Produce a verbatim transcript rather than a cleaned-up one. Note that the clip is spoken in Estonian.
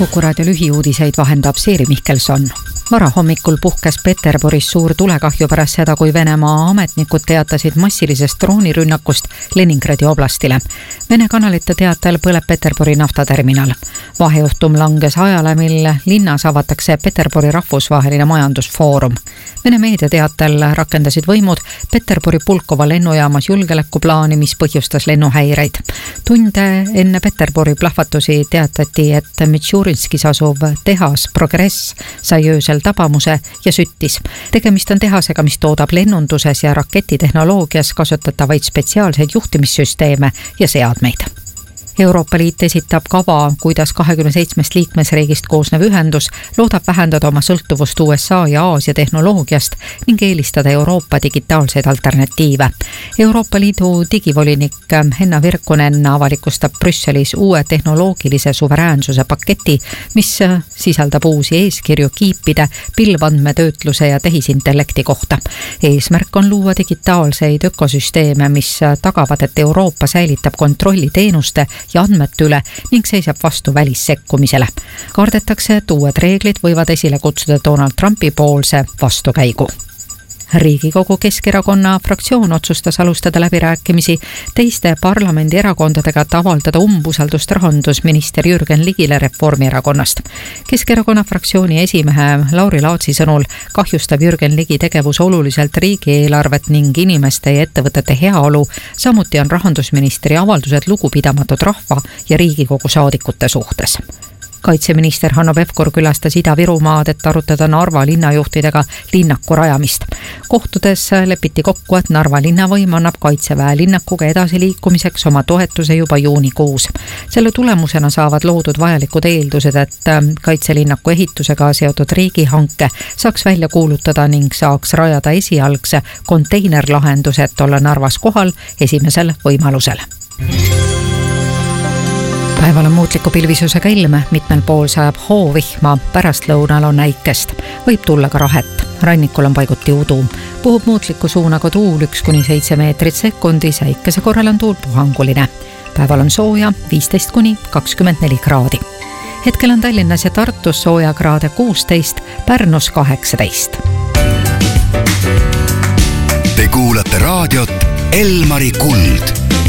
Kuku raadio lühiuudiseid vahendab Siiri Mihkelson. Varahommikul puhkes Peterburis suur tulekahju pärast seda, kui Venemaa ametnikud teatasid massilisest droonirünnakust Leningradi oblastile. Vene kanalite teatel põleb Peterburi naftaterminal. Vahejuhtum langes ajale, mil linnas avatakse Peterburi rahvusvaheline majandusfoorum. Vene meedia teatel rakendasid võimud Peterburi Pulkova lennujaamas julgeolekuplaani, mis põhjustas lennuhäireid. Tunde enne Peterburi plahvatusi teatati, et Mitšurinskis asuv tehas Progress sai öösel tabamuse ja süttis. Tegemist on tehasega, mis toodab lennunduses ja raketitehnoloogias kasutatavaid spetsiaalseid juhtimissüsteeme ja seadmeid. Euroopa Liit esitab kava, kuidas kahekümne seitsmest liikmesriigist koosnev ühendus loodab vähendada oma sõltuvust U S A ja Aasia tehnoloogiast ning eelistada Euroopa digitaalseid alternatiive. Euroopa Liidu digivolinik Henna Virkunen avalikustab Brüsselis uue tehnoloogilise suveräänsuse paketi, mis sisaldab uusi eeskirju kiipide, pilvandmetöötluse ja tehisintellekti kohta. Eesmärk on luua digitaalseid ökosüsteeme, mis tagavad, et Euroopa säilitab kontrolli teenuste ja andmete üle ning seisab vastu välissekkumisele. Kardetakse, et uued reeglid võivad esile kutsuda Donald Trumpi poolse vastukäigu. Riigikogu Keskerakonna fraktsioon otsustas alustada läbirääkimisi teiste parlamendierakondadega, et avaldada umbusaldust rahandusminister Jürgen Ligile Reformierakonnast. Keskerakonna fraktsiooni esimehe Lauri Laatsi sõnul kahjustab Jürgen Ligi tegevus oluliselt riigieelarvet ning inimeste ja ettevõtete heaolu, samuti on rahandusministri avaldused lugupidamatud rahva ja Riigikogu saadikute suhtes. Kaitseminister Hanno Pevkur külastas Ida-Virumaad, et arutada Narva linnajuhtidega linnaku rajamist. Kohtudes lepiti kokku, et Narva linnavõim annab Kaitseväe linnakuga edasiliikumiseks oma toetuse juba juunikuus. Selle tulemusena saavad loodud vajalikud eeldused, et kaitselinnaku ehitusega seotud riigihanke saaks välja kuulutada ning saaks rajada esialgse konteinerlahenduse, et olla Narvas kohal esimesel võimalusel. Päeval on muutliku pilvisusega ilm, mitmel pool sajab hoovihma, pärastlõunal on äikest. Võib tulla ka rahet. Rannikul on paiguti udu. Puhub muutliku suunaga tuul üks kuni seitse meetrit sekundis, äikese korral on tuul puhanguline. Päeval on sooja viisteist kuni kakskümmend neli kraadi. Hetkel on Tallinnas ja Tartus sooja kraade kuusteist, Pärnus kaheksateist. Te kuulate raadiot Elmari Kuld.